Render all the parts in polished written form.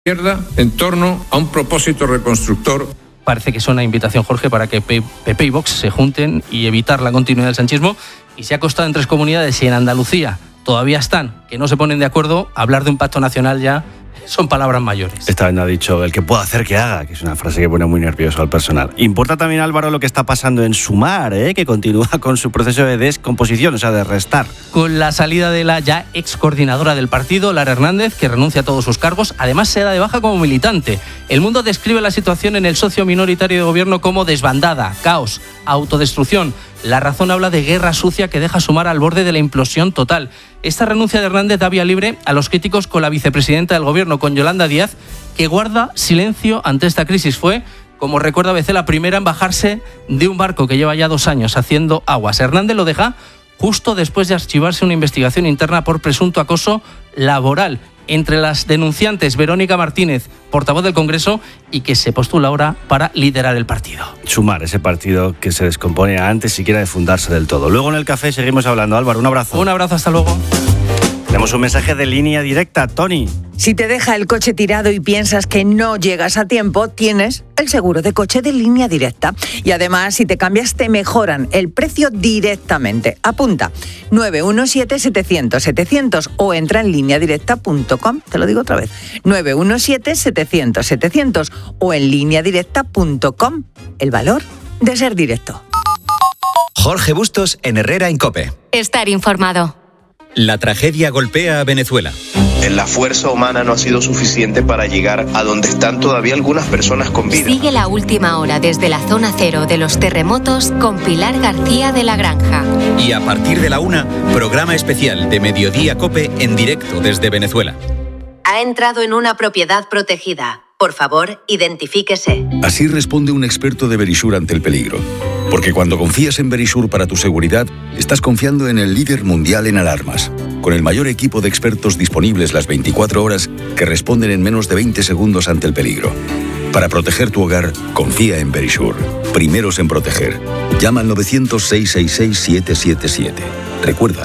izquierda en torno a un propósito reconstructor. Parece que es una invitación, Jorge, para que PP y Vox se junten y evitar la continuidad del sanchismo. Y se ha costado en 3 comunidades y en Andalucía todavía están, que no se ponen de acuerdo. Hablar de un pacto nacional ya son palabras mayores. Esta vez no ha dicho el que pueda hacer que haga, que es una frase que pone muy nervioso al personal. Importa también, Álvaro, lo que está pasando en Sumar, que continúa con su proceso de descomposición, o sea, de restar. Con la salida de la ya ex coordinadora del partido, Lara Hernández, que renuncia a todos sus cargos, además se da de baja como militante. El Mundo describe la situación en el socio minoritario de gobierno como desbandada, caos, autodestrucción. La Razón habla de guerra sucia que deja Sumar al borde de la implosión total. Esta renuncia de Hernández da vía libre a los críticos con la vicepresidenta del gobierno, con Yolanda Díaz, que guarda silencio ante esta crisis. Fue, como recuerda ABC, la primera en bajarse de un barco que lleva ya 2 años haciendo aguas. Hernández lo deja justo después de archivarse una investigación interna por presunto acoso laboral. Entre las denunciantes, Verónica Martínez, portavoz del Congreso, y que se postula ahora para liderar el partido. Sumar, ese partido que se descompone antes siquiera de fundarse del todo. Luego en el café seguimos hablando. Álvaro, un abrazo. Un abrazo, hasta luego. Tenemos un mensaje de Línea Directa, Tony. Si te deja el coche tirado y piensas que no llegas a tiempo, tienes el seguro de coche de Línea Directa. Y además, si te cambias, te mejoran el precio directamente. Apunta, 917-700-700 o entra en lineadirecta.com. Te lo digo otra vez, 917-700-700 o en lineadirecta.com. El valor de ser directo. Jorge Bustos en Herrera en COPE. Estar informado. La tragedia golpea a Venezuela. La fuerza humana no ha sido suficiente para llegar a donde están todavía algunas personas con vida. Sigue la última hora desde la zona cero de los terremotos con Pilar García de la Granja. Y a partir de la 1, programa especial de Mediodía COPE en directo desde Venezuela. Ha entrado en una propiedad protegida. Por favor, identifíquese. Así responde un experto de Verisur ante el peligro. Porque cuando confías en Verisur para tu seguridad, estás confiando en el líder mundial en alarmas, con el mayor equipo de expertos disponibles las 24 horas que responden en menos de 20 segundos ante el peligro. Para proteger tu hogar, confía en Verisur. Primeros en proteger. Llama al 900-666-777. Recuerda,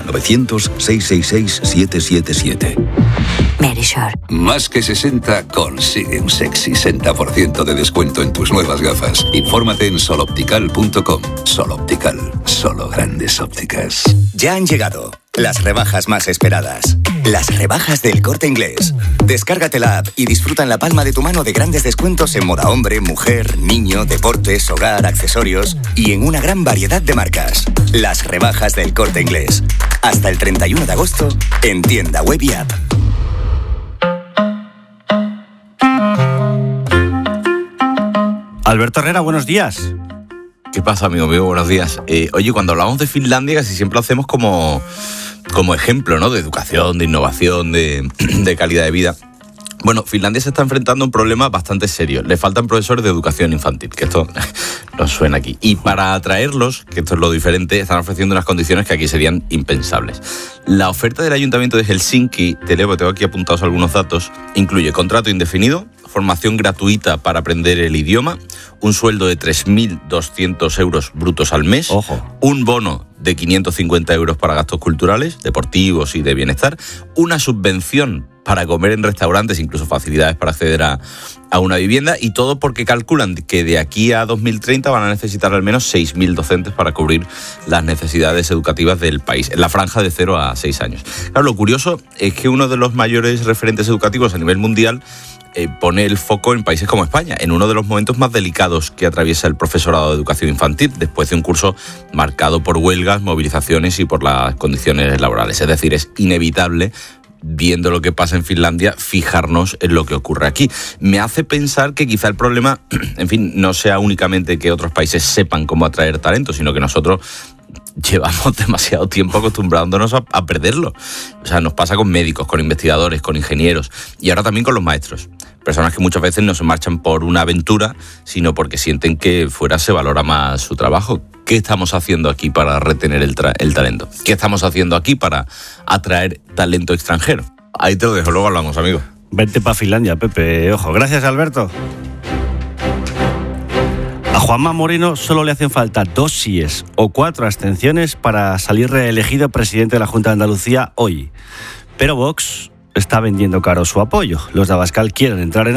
900-666-777. Verisur. Más que 60 consigue un sexy 60% de descuento en tus nuevas gafas. Infórmate en soloptical.com. Soloptical, solo grandes ópticas. Ya han llegado las rebajas más esperadas. Las rebajas del Corte Inglés. Descárgate la app y disfruta en la palma de tu mano de grandes descuentos en moda hombre, mujer, niño, deportes, hogar, accesorios y en una gran variedad de marcas. Las rebajas del Corte Inglés. Hasta el 31 de agosto en tienda web y app. Alberto Herrera, buenos días. ¿Qué pasa, amigo mío? Buenos días. Oye, cuando hablamos de Finlandia casi siempre lo hacemos como ejemplo, ¿no? De educación, de innovación, de calidad de vida. Bueno, Finlandia se está enfrentando a un problema bastante serio. Le faltan profesores de educación infantil, que esto nos suena aquí. Y para atraerlos, que esto es lo diferente, están ofreciendo unas condiciones que aquí serían impensables. La oferta del Ayuntamiento de Helsinki, te leo, tengo aquí apuntados algunos datos, incluye contrato indefinido, formación gratuita para aprender el idioma, un sueldo de 3.200 euros brutos al mes, un bono de 550 euros para gastos culturales, deportivos y de bienestar, una subvención para comer en restaurantes, incluso facilidades para acceder a una vivienda, y todo porque calculan que de aquí a 2030 van a necesitar al menos 6.000 docentes para cubrir las necesidades educativas del país, en la franja de 0 a 6 años. Claro, lo curioso es que uno de los mayores referentes educativos a nivel mundial pone el foco en países como España, en uno de los momentos más delicados que atraviesa el profesorado de educación infantil, después de un curso marcado por huelgas, movilizaciones y por las condiciones laborales. Es decir, es inevitable, viendo lo que pasa en Finlandia, fijarnos en lo que ocurre aquí. Me hace pensar que quizá el problema, en fin, no sea únicamente que otros países sepan cómo atraer talento, sino que nosotros llevamos demasiado tiempo acostumbrándonos a perderlo. O sea, nos pasa con médicos, con investigadores, con ingenieros y ahora también con los maestros. Personas que muchas veces no se marchan por una aventura, sino porque sienten que fuera se valora más su trabajo. ¿Qué estamos haciendo aquí para retener el talento? ¿Qué estamos haciendo aquí para atraer talento extranjero? Ahí te lo dejo, luego hablamos, amigo. Vente para Finlandia, Pepe. Ojo, gracias, Alberto. A Juanma Moreno solo le hacen falta 2 síes o 4 abstenciones para salir reelegido presidente de la Junta de Andalucía hoy. Pero Vox está vendiendo caro su apoyo. Los de Abascal quieren entrar en